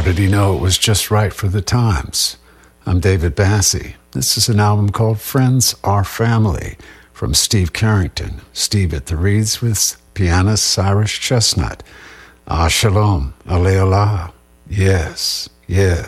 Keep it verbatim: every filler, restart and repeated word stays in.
did he know it was just right for the times? I'm David Bassie. This is an album called Friends Are Family from Steve Carrington. Steve at the reeds with pianist Cyrus Chestnut. Ah, shalom, aleolah. Yes, yes.